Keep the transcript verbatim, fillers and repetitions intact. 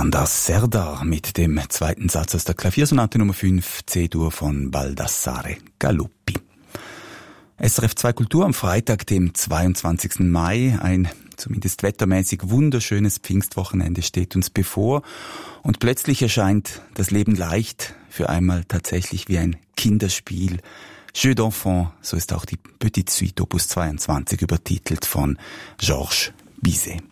Alexander Serdar mit dem zweiten Satz aus der Klaviersonate Nummer fünf C-Dur von Baldassare Galuppi. S R F zwei Kultur am Freitag, dem zweiundzwanzigsten Mai. Ein zumindest wettermäßig wunderschönes Pfingstwochenende steht uns bevor. Und plötzlich erscheint das Leben leicht, für einmal tatsächlich wie ein Kinderspiel. Jeu d'enfant, so ist auch die Petite Suite Opus zweiundzwanzig übertitelt von Georges Bizet.